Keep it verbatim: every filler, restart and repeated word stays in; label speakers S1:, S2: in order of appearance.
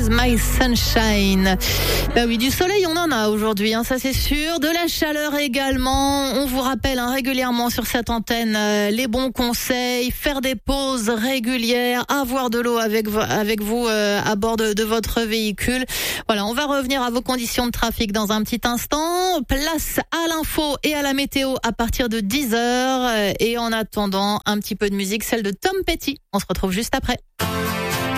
S1: My Sunshine. Bah oui, du soleil, on en a aujourd'hui, hein, ça c'est sûr. De la chaleur également. On vous rappelle hein, régulièrement sur cette antenne euh, les bons conseils, faire des pauses régulières, avoir de l'eau avec, vo- avec vous euh, à bord de, de votre véhicule. Voilà, on va revenir à vos conditions de trafic dans un petit instant. Place à l'info et à la météo à partir de dix heures. Et en attendant, un petit peu de musique, celle de Tom Petty. On se retrouve juste après.